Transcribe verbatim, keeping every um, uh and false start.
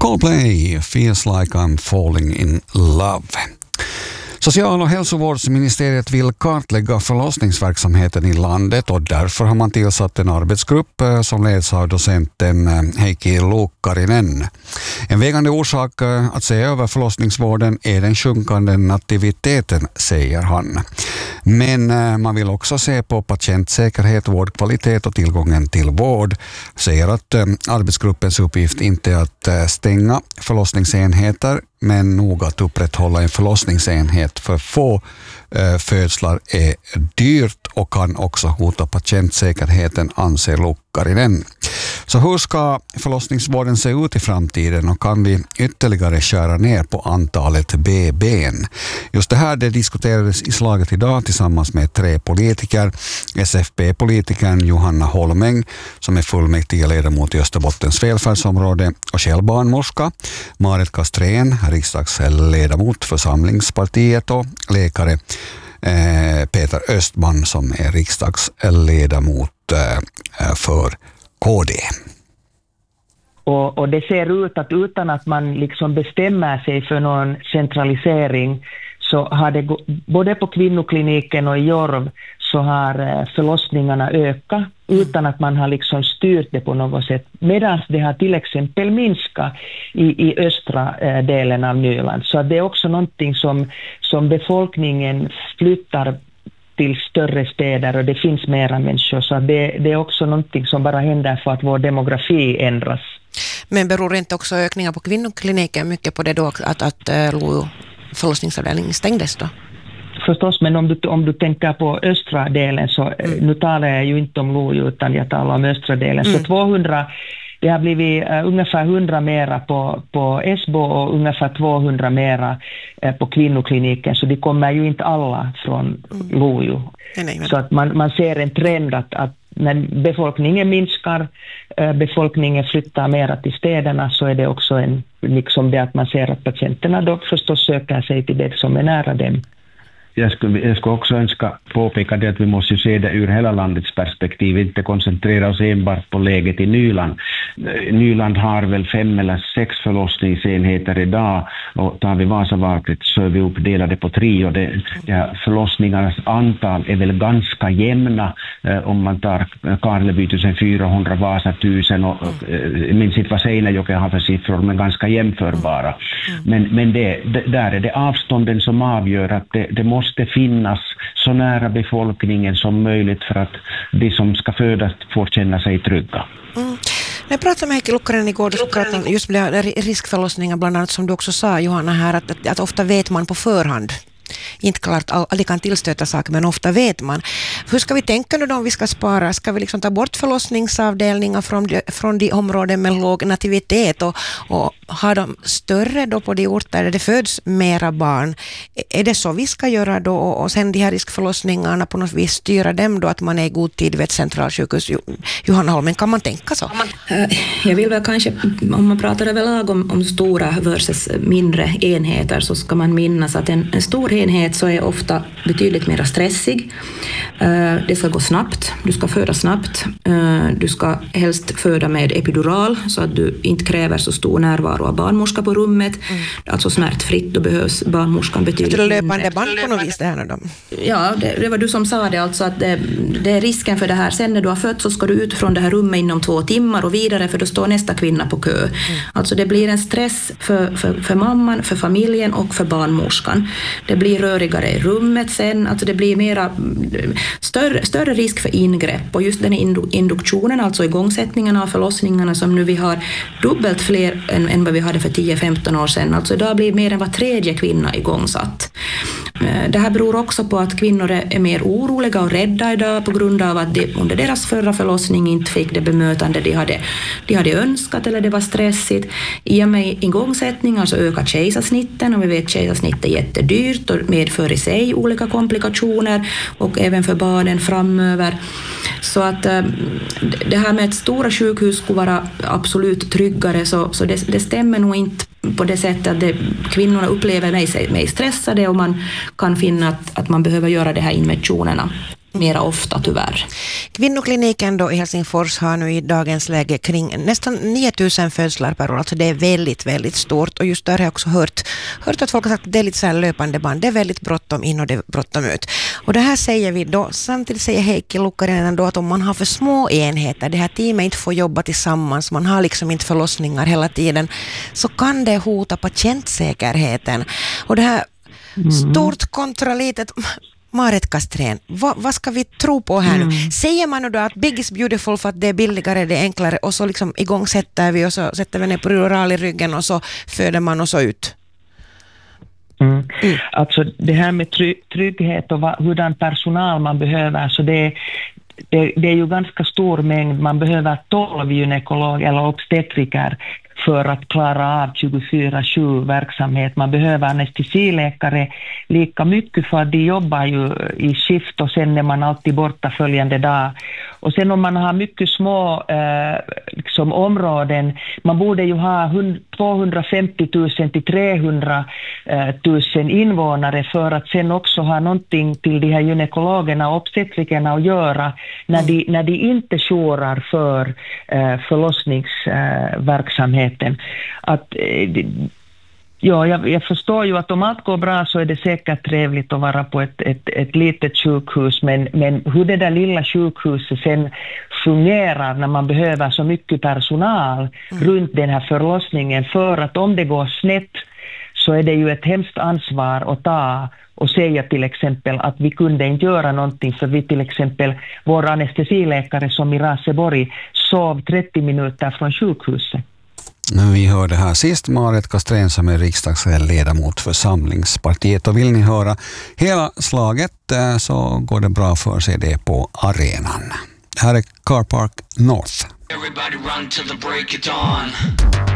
Coldplay, Feels Like I'm Falling in Love. Social- och hälsovårdsministeriet vill kartlägga förlossningsverksamheten i landet och därför har man tillsatt en arbetsgrupp som leds av docenten Heikki Luukkarinen. En vägande orsak att se över förlossningsvården är den sjunkande nativiteten, säger han. Men man vill också se på patientsäkerhet, vårdkvalitet och tillgången till vård. Säger att arbetsgruppens uppgift inte är att stänga förlossningsenheter, men nog att upprätthålla en förlossningsenhet för få eh, födslar är dyrt och kan också hota patientsäkerheten, anser Luukkarinen. Så hur ska förlossningsvården se ut i framtiden och kan vi ytterligare skära ner på antalet B B:n? Just det här det diskuterades i slaget idag tillsammans med tre politiker. S F P-politikern Johanna Holmäng som är fullmäktigeledamot i Österbottens välfärdsområde och själv barnmorska, Marit Kastrén, riksdagsledamot för Samlingspartiet och läkare eh, Peter Östman som är riksdagsledamot eh, för K D. Och, och det ser ut att utan att man liksom bestämmer sig för någon centralisering så har det både på kvinnokliniken och i Jorv så har förlossningarna ökat utan att man har liksom styrt det på något sätt. Medan det har till exempel minskat i, i östra eh, delen av Nyland. Så det är också någonting som, som befolkningen flyttar till större städer och det finns mera människor. Så det, det är också någonting som bara händer för att vår demografi ändras. Men beror inte också ökningar på kvinnokliniken mycket på det då att, att uh, förlossningsavdelningen stängdes då? Förstås, men om du, om du tänker på östra delen så mm. nu talar jag ju inte om Lojo utan jag talar om östra delen. Mm. Så tvåhundra, det har blivit uh, ungefär hundra mera på, på Esbo och ungefär tvåhundra mera uh, på kvinnokliniken. Så de kommer ju inte alla från mm. Lojo. Nej, nej, men... Så att man, man ser en trend att, att när befolkningen minskar, uh, befolkningen flyttar mera till städerna så är det också en, liksom det att man ser att patienterna då förstås söker sig till det som är nära dem. Jag skulle, jag skulle också önska påpeka det att vi måste se det ur hela landets perspektiv, inte koncentrera oss enbart på läget i Nyland. Nyland har väl fem eller sex förlossningsenheter idag och tar vi Vasavarket så är vi uppdelade på tre och det, ja, förlossningarnas antal är väl ganska jämna eh, om man tar Karleby fjortonhundra, Vasa tusen och eh, min sitt vad Seinäjoki har för siffror men ganska jämförbara. Men, men det, det, där är det avstånden som avgör att det, det måste måste finnas så nära befolkningen som möjligt för att de som ska födas får känna sig trygga. Mm. När jag pratade med Heikki Luukkarinen igår så pratade om just riskförlossningar bland annat som du också sa Johanna här att, att, att ofta vet man på förhand. Inte klart aldrig kan tillstöta saker men ofta vet man. Hur ska vi tänka nu då om vi ska spara? Ska vi liksom ta bort förlossningsavdelningar från de, från de områden med låg nativitet och, och ha dem större då på de orter där det föds mera barn? Är det så vi ska göra då och sen de här riskförlossningarna på något vis styra dem då att man är i god tid vid ett centralsjukhus? Johanna Holmen, kan man tänka så? Jag vill väl kanske, om man pratar överlag om, om stora versus mindre enheter så ska man minnas att en, en stor enhet så är ofta betydligt mer stressig. Det ska gå snabbt, du ska föda snabbt, du ska helst föda med epidural så att du inte kräver så stor närvaro av barnmorska på rummet. Mm. Alltså smärtfritt, då behövs barnmorskan betydligt mindre. Det löpande band på något vis det här då? Ja, det, det var du som sa det alltså att det, det är risken för det här. Sen när du har fött så ska du ut från det här rummet inom två timmar och vidare för då står nästa kvinna på kö. Mm. Alltså det blir en stress för, för, för mamman, för familjen och för barnmorskan. Det blir rörigare i rummet sen, alltså det blir mera större, större risk för ingrepp och just den induktionen, alltså igångsättningen av förlossningarna som nu vi har dubbelt fler än, än vad vi hade för tio femton år sedan, alltså idag blir mer än var tredje kvinna igångsatt. Det här beror också på att kvinnor är mer oroliga och rädda idag på grund av att de under deras förra förlossning inte fick det bemötande de hade, de hade önskat eller det var stressigt. I och med igångsättningar så ökar kejsarsnitten och vi vet att kejsarsnitt är jättedyrt och medför i sig olika komplikationer och även för barnen framöver. Så att det här med att stora sjukhus skulle vara absolut tryggare så, så det, det stämmer nog inte på det sättet att det, kvinnorna upplever mig, mig stressade och man kan finna att, att man behöver göra de här injektionerna. mera ofta tyvärr. Kvinnokliniken då i Helsingfors har nu i dagens läge kring nästan nio tusen födslar per år. Alltså det är väldigt, väldigt stort. Och just där har jag också hört, hört att folk har sagt att det är lite så här löpande band. Det är väldigt bråttom in och det är bråttom ut. Och det här säger vi då. Samtidigt säger Heikki Lukkarinen då att om man har för små enheter, det här teamet inte får jobba tillsammans, man har liksom inte förlossningar hela tiden, så kan det hota patientsäkerheten. Och det här mm. stort kontra litet... Marit Castrén, vad, vad ska vi tro på här nu? Mm. Säger man nu då att big is beautiful för att det är billigare, det är enklare, och så liksom igångsätter vi och så sätter vi ner epidural i ryggen och så föder man och så ut? Mm. Mm. Alltså det här med try- trygghet och vad, hurdan personal man behöver, så det är, det, det är ju ganska stor mängd. Man behöver tolv gynekologer eller obstetriker för att klara av tjugofyra sju verksamhet. Man behöver anestesiläkare lika mycket för att de jobbar ju i skift och sen är man alltid borta följande dag. Och sen om man har mycket små eh, liksom områden, man borde ju ha tvåhundrafemtio tusen till trehundratusen invånare för att sen också ha någonting till de här gynekologerna och obstetrikerna att göra när, mm. de, när de inte jourar för eh, förlossningsverksamheten. Att eh, ja, jag, jag förstår ju att om allt går bra så är det säkert trevligt att vara på ett, ett, ett litet sjukhus, men, men hur det där lilla sjukhuset sen fungerar när man behöver så mycket personal mm. runt den här förlossningen, för att om det går snett så är det ju ett hemskt ansvar att ta och säga till exempel att vi kunde inte göra någonting för vi till exempel, vår anestesiläkare som i Raseborg sov trettio minuter från sjukhuset. Vi hörde här sist Marit Castrén som är riksdagsledamot för Samlingspartiet, och vill ni höra hela slaget så går det bra för sig det på arenan. Här är Car Park North. Everybody run till the break of dawn.